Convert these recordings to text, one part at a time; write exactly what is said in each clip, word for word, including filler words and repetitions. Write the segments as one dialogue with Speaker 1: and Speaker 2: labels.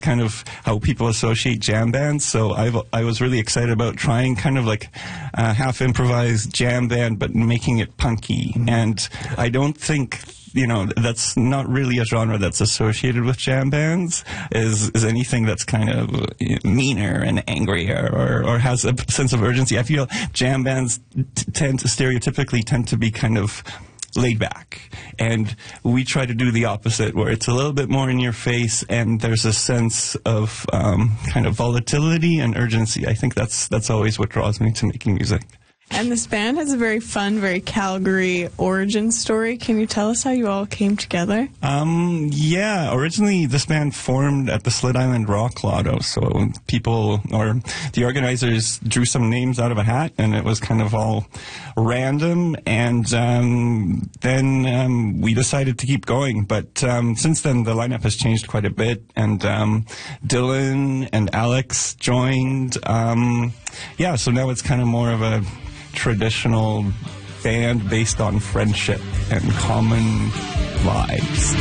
Speaker 1: kind of how people associate jam bands. So I've, I was really excited about trying kind of like a half improvised jam band, but making it punky. And I don't think, you know, that's not really a genre that's associated with jam bands, is, is anything that's kind of meaner and angrier or, or has a sense of urgency. I feel jam bands t- tend to stereotypically tend to be kind of laid back, and we try to do the opposite, where it's a little bit more in your face and there's a sense of um, kind of volatility and urgency. I think that's that's always what draws me to making music.
Speaker 2: And this band has a very fun, very Calgary origin story. Can you tell us how you all came together?
Speaker 1: Um, yeah, originally this band formed at the Slit Island Rock Lotto. So people, or the organizers, drew some names out of a hat, and it was kind of all random. And um, then um, we decided to keep going. But um, since then, the lineup has changed quite a bit. And um, Dylan and Alex joined. Um, yeah, so now it's kind of more of a traditional band based on friendship and common vibes.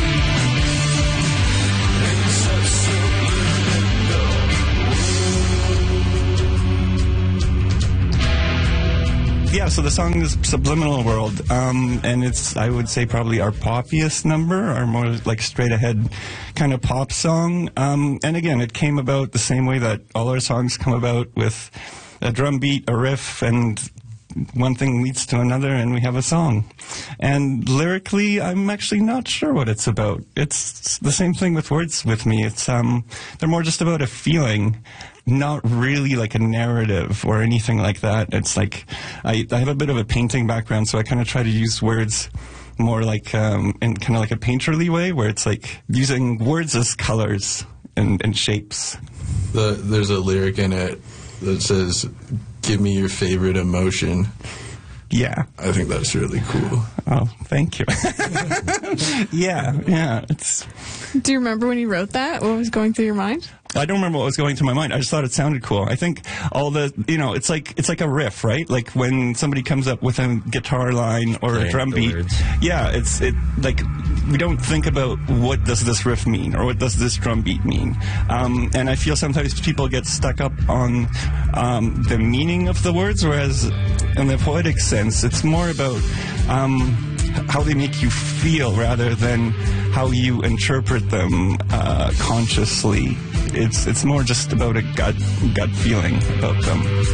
Speaker 1: Yeah, so the song is Subliminal World, um, and it's, I would say, probably our poppiest number, our more like straight-ahead kind of pop song. Um, and again, it came about the same way that all our songs come about, with a drum beat, a riff, and one thing leads to another, and we have a song. And lyrically, I'm actually not sure what it's about. It's the same thing with words with me. It's um, they're more just about a feeling, not really like a narrative or anything like that. It's like, I, I have a bit of a painting background, so I kind of try to use words more like um, in kind of like a painterly way, where it's like using words as colors and, and shapes.
Speaker 3: The, there's a lyric in it that says, "Give me your favorite emotion."
Speaker 1: Yeah.
Speaker 3: I think that's really cool.
Speaker 1: Oh, thank you. yeah, yeah. It's.
Speaker 2: Do you remember when you wrote that? What was going through your mind?
Speaker 1: I don't remember what was going through my mind. I just thought it sounded cool. I think all the, you know, it's like it's like a riff, right? Like when somebody comes up with a guitar line or
Speaker 3: Playing
Speaker 1: a drum
Speaker 3: the
Speaker 1: beat.
Speaker 3: words.
Speaker 1: Yeah, it's it like we don't think about what does this riff mean or what does this drum beat mean. Um, and I feel sometimes people get stuck up on um, the meaning of the words, whereas in the poetic sense, it's more about um, how they make you feel rather than how you interpret them uh, consciously. It's it's more just about a gut gut feeling about them.